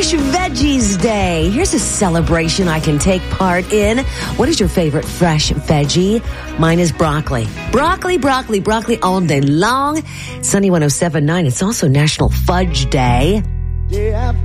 Fresh Veggies Day. Here's a celebration I can take part in. What is your favorite fresh veggie? Mine is broccoli. Broccoli all day long. Sunny 107.9. It's also National Fudge Day. Yeah,